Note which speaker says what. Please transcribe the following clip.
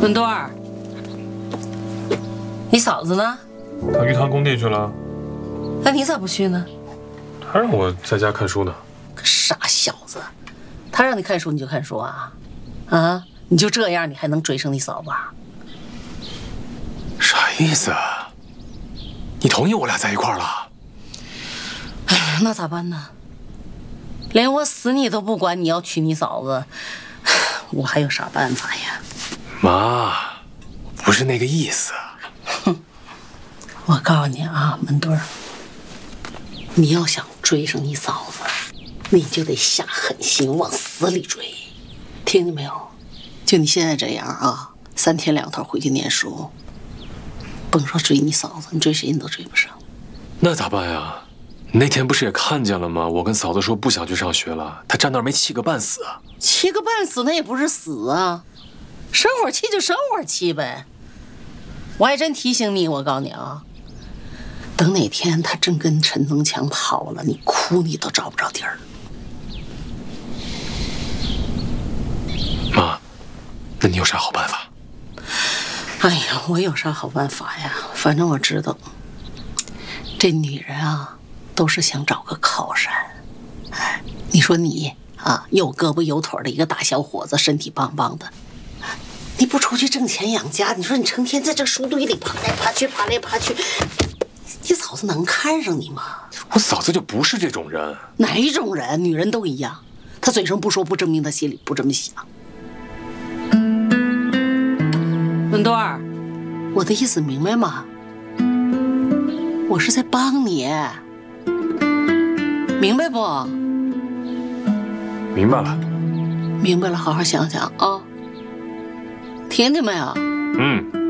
Speaker 1: 文多儿，你嫂子呢？
Speaker 2: 她鱼塘工地去了。
Speaker 1: 那你咋不去呢？
Speaker 2: 她让我在家看书呢。
Speaker 1: 个傻小子，他让你看书你就看书啊？啊，你就这样，你还能追上你嫂子？
Speaker 3: 啥意思啊？你同意我俩在一块儿了？
Speaker 1: 哎呀，那咋办呢？连我死你都不管你要娶你嫂子，我还有啥办法呀？
Speaker 3: 妈，不是那个意思。
Speaker 1: 哼，我告诉你啊，门墩儿，你要想追上你嫂子，你就得下狠心往死里追，听见没有？就你现在这样啊，3天2头回去念书，甭说追你嫂子，你追谁你都追不上。
Speaker 3: 那咋办呀？那天不是也看见了吗？我跟嫂子说不想去上学了，她站那儿没气个半死啊！
Speaker 1: 气个半死那也不是死啊，生会儿气就生会儿气呗。我还真提醒你，我告诉你啊，等哪天他真跟陈增强跑了，你哭你都找不着地儿。
Speaker 3: 妈，那你有啥好办法？
Speaker 1: 哎呀，我有啥好办法呀？反正我知道，这女人啊，都是想找个靠山。哎，你说你啊，有胳膊有腿的一个大小伙子，身体棒棒的，你不出去挣钱养家，你说你成天在这书堆里爬来爬去，爬来爬去，你嫂子能看上你吗？
Speaker 3: 我嫂子就不是这种人。
Speaker 1: 哪一种人？女人都一样，她嘴上不说，不证明她心里不这么想。文多儿，我的意思明白吗？我是在帮你，明白不？
Speaker 3: 明白了。
Speaker 1: 明白了，好好想想啊，听见没有？
Speaker 3: 嗯。